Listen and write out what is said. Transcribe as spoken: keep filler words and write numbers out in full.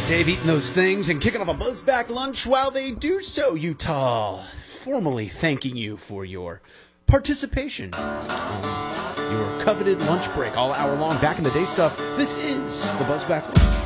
Dave eating those things and kicking off a Buzzback lunch while they do so, Utah. Formally thanking you for your participation on your coveted lunch break all hour long. Back in the day stuff. This is the Buzzback lunch.